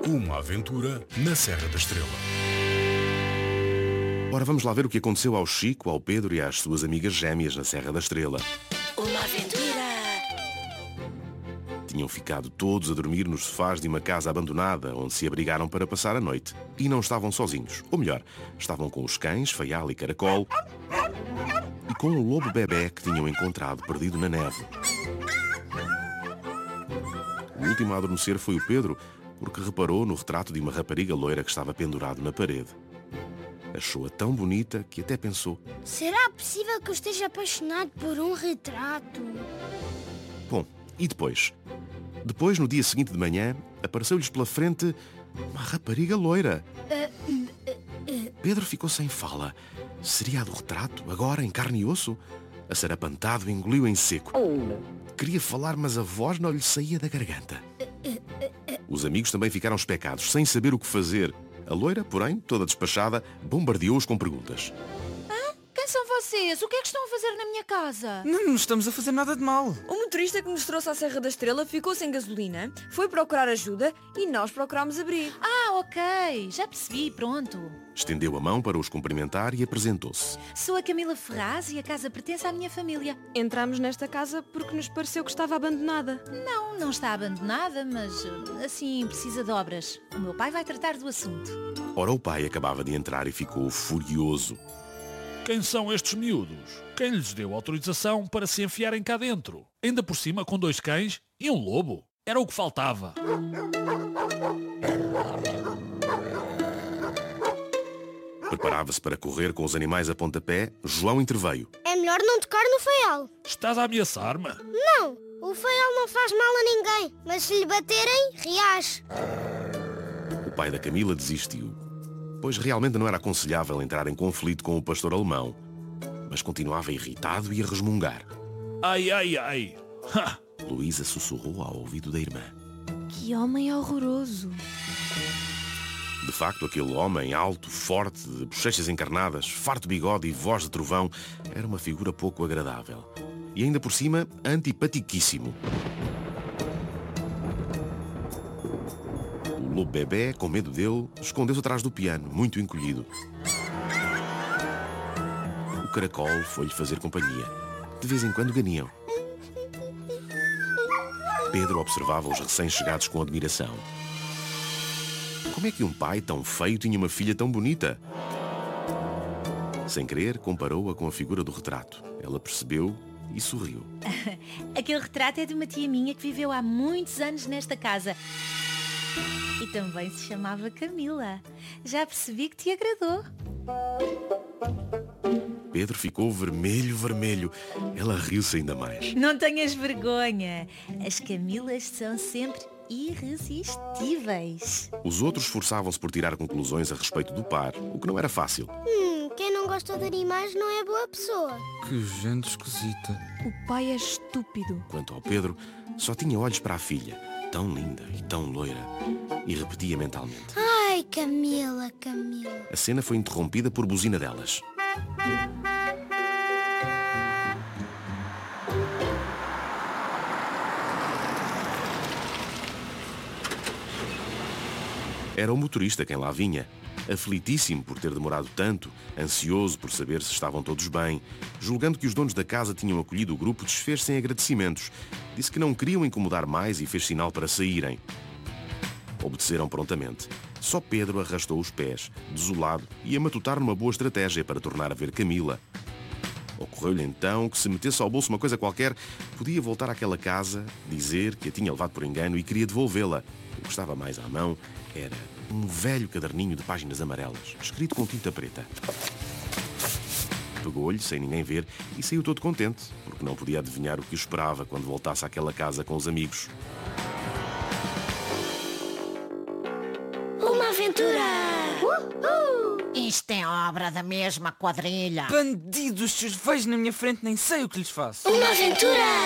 Uma aventura na Serra da Estrela. Ora, vamos lá ver o que aconteceu ao Chico, ao Pedro e às suas amigas gêmeas na Serra da Estrela. Uma aventura! Tinham ficado todos a dormir nos sofás de uma casa abandonada, onde se abrigaram para passar a noite. E não estavam sozinhos. Ou melhor, estavam com os cães, Faial e Caracol, e com um lobo bebé que tinham encontrado perdido na neve. O último a adormecer foi o Pedro, porque reparou no retrato de uma rapariga loira que estava pendurado na parede. Achou-a tão bonita que até pensou: será possível que eu esteja apaixonado por um retrato? bom, e depois? Depois, no dia seguinte de manhã, apareceu-lhes pela frente uma rapariga loira. Pedro ficou sem fala. Seria a do retrato, agora em carne e osso? Assarapantado, engoliu em seco. Queria falar, mas a voz não lhe saía da garganta. Os amigos também ficaram especados, sem saber o que fazer. A loira, porém, toda despachada, bombardeou-os com perguntas. Quem são vocês? O que é que estão a fazer na minha casa? Não estamos a fazer nada de mal. O motorista que nos trouxe à Serra da Estrela ficou sem gasolina, foi procurar ajuda e nós procurámos abrigo. Ok, já percebi, pronto. Estendeu a mão para os cumprimentar e apresentou-se. Sou a Camila Ferraz e a casa pertence à minha família. Entramos nesta casa porque nos pareceu que estava abandonada. Não está abandonada, mas assim precisa de obras. O meu pai vai tratar do assunto. Ora, o pai acabava de entrar e ficou furioso. Quem são estes miúdos? Quem lhes deu autorização para se enfiarem cá dentro? Ainda por cima com 2 cães e um lobo. Era o que faltava. Preparava-se para correr com os animais a pontapé. João interveio. É melhor não tocar no Faial. Estás a ameaçar-me? Não, o Faial não faz mal a ninguém, mas se lhe baterem, reage. O pai da Camila desistiu, pois realmente não era aconselhável entrar em conflito com o pastor alemão. Mas continuava irritado e a resmungar. Ai, ai, ai. Ha! Luísa sussurrou ao ouvido da irmã. Que homem horroroso. De facto, aquele homem alto, forte, de bochechas encarnadas, farto de bigode e voz de trovão, era uma figura pouco agradável. E ainda por cima, antipatiquíssimo. O lobo bebé, com medo dele, escondeu-se atrás do piano, muito encolhido. O caracol foi-lhe fazer companhia. De vez em quando ganiam. Pedro observava os recém-chegados com admiração. Como é que um pai tão feio tinha uma filha tão bonita? Sem querer, comparou-a com a figura do retrato. Ela percebeu e sorriu. Aquele retrato é de uma tia minha que viveu há muitos anos nesta casa. E também se chamava Camila. Já percebi que te agradou. Pedro ficou vermelho. Ela riu-se ainda mais. Não tenhas vergonha. As Camilas são sempre irresistíveis. Os outros esforçavam-se por tirar conclusões a respeito do par, o que não era fácil. Quem não gosta de animais não é boa pessoa. Que gente esquisita. O pai é estúpido. Quanto ao Pedro, só tinha olhos para a filha, tão linda e tão loira, e repetia mentalmente. Ai, Camila. A cena foi interrompida por buzina delas. Era o motorista quem lá vinha, aflitíssimo por ter demorado tanto, ansioso por saber se estavam todos bem. Julgando que os donos da casa tinham acolhido o grupo, desfez-se em agradecimentos. Disse que não queriam incomodar mais e fez sinal para saírem. Obedeceram prontamente. Só Pedro arrastou os pés, desolado, e a matutar numa boa estratégia para tornar a ver Camila. Ocorreu-lhe então que se metesse ao bolso uma coisa qualquer, podia voltar àquela casa, dizer que a tinha levado por engano e queria devolvê-la. O que estava mais à mão era um velho caderninho de páginas amarelas, escrito com tinta preta. Pegou-lhe, sem ninguém ver, e saiu todo contente, porque não podia adivinhar o que o esperava quando voltasse àquela casa com os amigos. Uma aventura! Isto é obra da mesma quadrilha. Bandidos, se os vejo na minha frente nem sei o que lhes faço. Uma aventura!